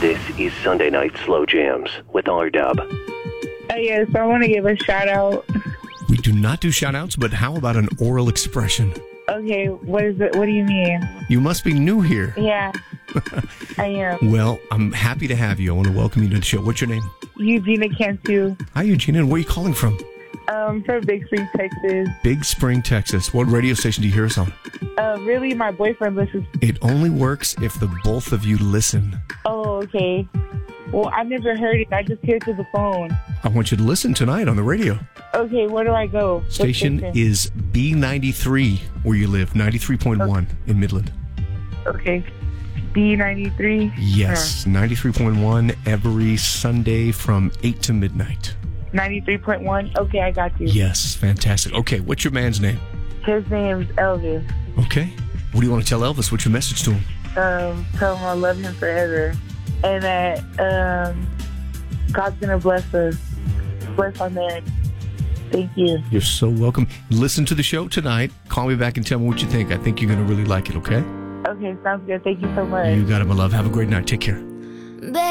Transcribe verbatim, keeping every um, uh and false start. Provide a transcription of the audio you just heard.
This is Sunday Night Slow Jams with R-Dub. Oh, yes, I want to give a shout out. We do not do shout outs, but how about an oral expression? Okay, what is it? What do you mean? You must be new here. Yeah, I am. Well, I'm happy to have you. I want to welcome you to the show. What's your name? Eugenia Cantu. Hi, Eugenia. And where are you calling from? Um, from Big Spring, Texas. Big Spring, Texas. What radio station do you hear us on? Uh, really, my boyfriend listens. It only works if the both of you listen. Oh, okay. Well, I never heard it. I just hear it through the phone. I want you to listen tonight on the radio. Okay, where do I go? What Station, station is B ninety-three, where you live, ninety-three point one okay. in Midland. Okay. B ninety-three? Yes, ninety-three point one every Sunday from eight to midnight. ninety-three point one? Okay, I got you. Yes, fantastic. Okay, what's your man's name? His name's Elvis. Okay. What do you want to tell Elvis? What's your message to him? Um, tell him I love him forever. And that um, God's going to bless us. Bless our marriage. Thank you. You're so welcome. Listen to the show tonight. Call me back and tell me what you think. I think you're going to really like it, okay? Okay, sounds good. Thank you so much. You got it, my love. Have a great night. Take care.